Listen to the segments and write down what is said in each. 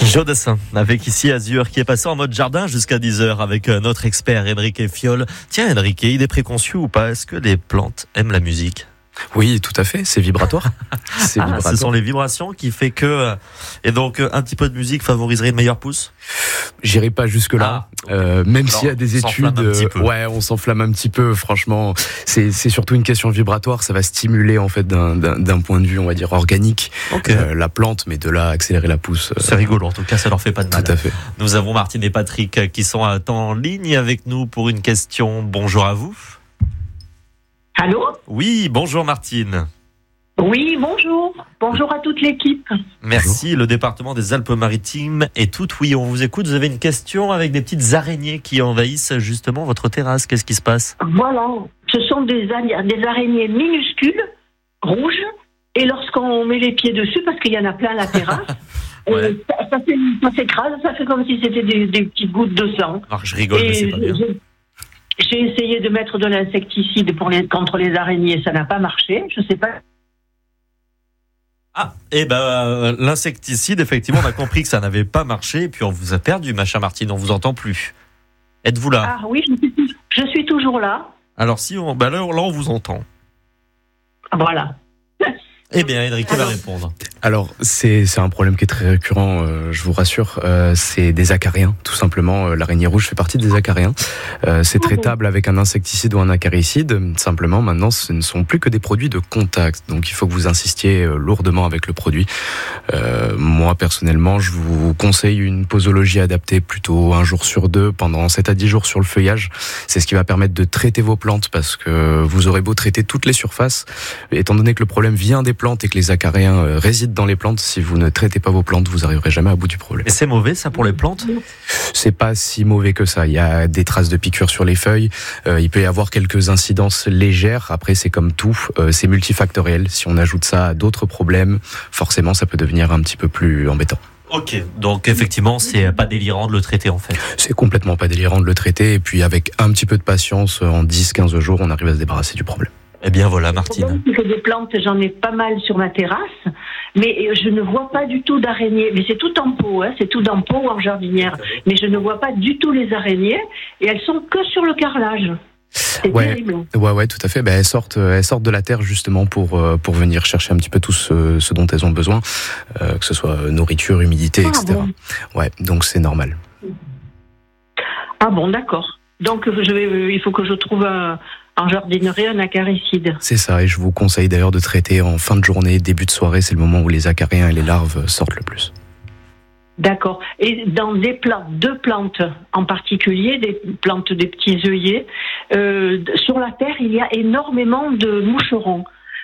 Jodassin, avec ici Azur, qui est passé en mode jardin jusqu'à 10h avec notre expert Enrique Fiol. Tiens Enrique, il est préconçu ou pas? Est-ce que les plantes aiment la musique? Oui, tout à fait, c'est vibratoire. C'est vibratoire. Ce sont les vibrations qui fait que... Et donc, un petit peu de musique favoriserait une meilleure pousse? J'irai pas jusque-là. Même s'il y a des études... on s'enflamme un petit peu, franchement. C'est surtout une question vibratoire, ça va stimuler en fait d'un point de vue, on va dire, organique, la plante, mais de là accélérer la pousse. C'est rigolo, en tout cas, ça leur fait pas de mal. Tout à fait. Nous avons Martine et Patrick qui sont en ligne avec nous pour une question. Bonjour à vous. Allô ? Oui, bonjour Martine. Oui, bonjour. Bonjour à toute l'équipe. Merci, le département des Alpes-Maritimes est tout oui. On vous écoute, vous avez une question avec des petites araignées qui envahissent justement votre terrasse. Qu'est-ce qui se passe ? Voilà, ce sont des araignées minuscules, rouges, et lorsqu'on met les pieds dessus, parce qu'il y en a plein à la terrasse, ça s'écrase, ça fait comme si c'était des petites gouttes de sang. Alors, je rigole, mais c'est pas bien. J'ai essayé de mettre de l'insecticide contre les araignées, ça n'a pas marché, je sais pas. L'insecticide, effectivement, on a compris que ça n'avait pas marché, et puis on vous a perdu, ma chère Martine, on vous entend plus. Êtes-vous là ? Ah oui, je suis toujours là. Alors si on, là on vous entend. Voilà. Eh bien, Enrique va répondre. Alors, c'est un problème qui est très récurrent, je vous rassure. C'est des acariens, tout simplement. L'araignée rouge fait partie des acariens. C'est traitable avec un insecticide ou un acaricide. Simplement, maintenant, ce ne sont plus que des produits de contact. Donc, il faut que vous insistiez lourdement avec le produit. Moi, personnellement, je vous conseille une posologie adaptée plutôt 1 jour sur 2 pendant 7 à 10 jours sur le feuillage. C'est ce qui va permettre de traiter vos plantes parce que vous aurez beau traiter toutes les surfaces. Étant donné que le problème vient des plantes et que les acariens résident dans les plantes, si vous ne traitez pas vos plantes, vous n'arriverez jamais à bout du problème. Et c'est mauvais ça pour les plantes ? C'est pas si mauvais que ça. Il y a des traces de piqûres sur les feuilles. Il peut y avoir quelques incidences légères. Après, c'est comme tout, c'est multifactoriel. Si on ajoute ça à d'autres problèmes, forcément, ça peut devenir un petit peu plus embêtant. Ok, donc effectivement, c'est pas délirant de le traiter en fait. C'est complètement pas délirant de le traiter. Et puis avec un petit peu de patience, en 10-15 jours, on arrive à se débarrasser du problème. Eh bien voilà, Martine. Des plantes, j'en ai pas mal sur ma terrasse, mais je ne vois pas du tout d'araignées. Mais c'est tout en pot, c'est tout en pot en jardinière. Mais je ne vois pas du tout les araignées, et elles sont que sur le carrelage. C'est terrible. Ouais, tout à fait. Elles sortent de la terre justement pour venir chercher un petit peu tout ce dont elles ont besoin, que ce soit nourriture, humidité, etc. Bon. Ouais, donc c'est normal. Ah bon, d'accord. Donc il faut que je trouve en jardinerie un acaricide. C'est ça, et je vous conseille d'ailleurs de traiter en fin de journée, début de soirée, c'est le moment où les acariens et les larves sortent le plus. D'accord. Et dans deux plantes en particulier, des plantes des petits œillets, sur la terre, il y a énormément de moucherons.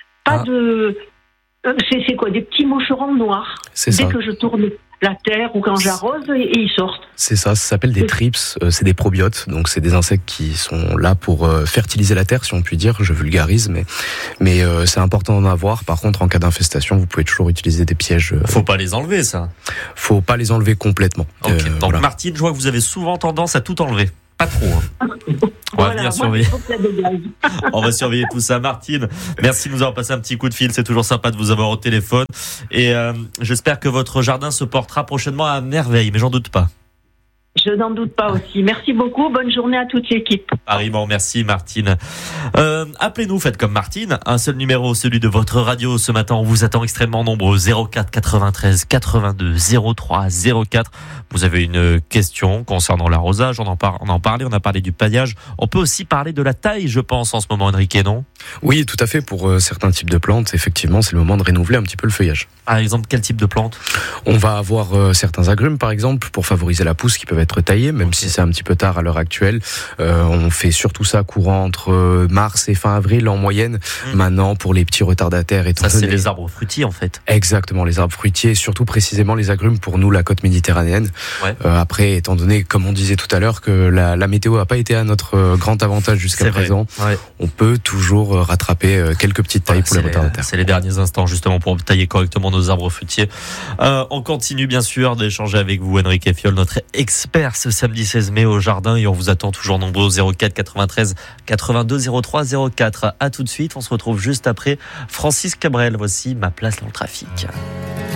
C'est quoi, des petits moucherons noirs. C'est ça. Dès que je tourne la terre ou quand j'arrose, et ils sortent. C'est ça s'appelle des thrips, c'est des probiotes, donc c'est des insectes qui sont là pour fertiliser la terre, si on peut dire, je vulgarise, mais c'est important d'en avoir. Par contre, en cas d'infestation, vous pouvez toujours utiliser des pièges. Faut pas les enlever, ça. Faut pas les enlever complètement. Okay. Donc voilà. Martine, je vois que vous avez souvent tendance à tout enlever. Pas trop. On va venir surveiller. On va surveiller tout ça. Martine, merci de nous avoir passé un petit coup de fil. C'est toujours sympa de vous avoir au téléphone. Et j'espère que votre jardin se portera prochainement à merveille, mais j'en doute pas. Je n'en doute pas aussi. Merci beaucoup. Bonne journée à toute l'équipe. Pareillement, merci Martine. Appelez-nous, faites comme Martine. Un seul numéro, celui de votre radio. Ce matin, on vous attend extrêmement nombreux. 04 93 82 03 04. Vous avez une question concernant l'arrosage. On a parlé du paillage. On peut aussi parler de la taille, je pense, en ce moment, Enrique, non ? Oui, tout à fait. Pour certains types de plantes, effectivement, c'est le moment de renouveler un petit peu le feuillage. Par exemple, quel type de plante ? On va avoir certains agrumes, par exemple, pour favoriser la pousse, qui peuvent être taillés, même si c'est un petit peu tard à l'heure actuelle. On fait surtout ça courant entre mars et fin avril en moyenne. Maintenant, pour les petits retardataires, ça c'est les arbres fruitiers en fait. Exactement, les arbres fruitiers, et surtout précisément les agrumes pour nous, la côte méditerranéenne. Ouais. Après, étant donné, comme on disait tout à l'heure, que la météo n'a pas été à notre grand avantage jusqu'à présent, on peut toujours rattraper quelques petites tailles pour les retardataires. C'est les derniers instants justement pour tailler correctement nos arbres fruitiers. On continue bien sûr d'échanger avec vous, Enrique Fiol, notre expert ce samedi 16 mai au jardin, et on vous attend toujours nombreux au 04 93 82 03 04. À tout de suite, on se retrouve juste après Francis Cabrel. Voici Ma place dans le trafic.